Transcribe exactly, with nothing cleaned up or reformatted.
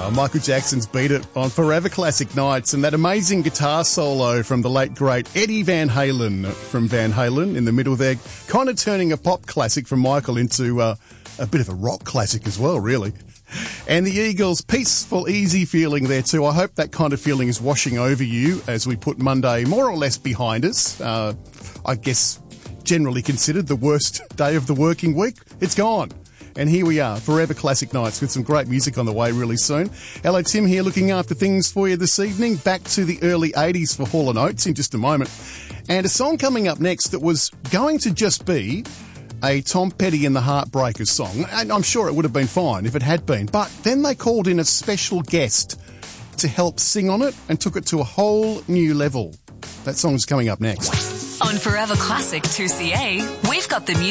Uh, Michael Jackson's Beat It on Forever Classic Nights, and that amazing guitar solo from the late, great Eddie Van Halen from Van Halen in the middle there, kind of turning a pop classic from Michael into uh, a bit of a rock classic as well, really. And the Eagles, peaceful, easy feeling there too. I hope that kind of feeling is washing over you as we put Monday more or less behind us. Uh, I guess generally considered the worst day of the working week. It's gone. And here we are, Forever Classic Nights, with some great music on the way really soon. Hello, Tim here, looking after things for you this evening. Back to the early eighties for Hall and Oates in just a moment. And a song coming up next that was going to just be a Tom Petty and the Heartbreakers song. And I'm sure it would have been fine if it had been. But then they called in a special guest to help sing on it and took it to a whole new level. That song's coming up next. On Forever Classic two C A, we've got the music.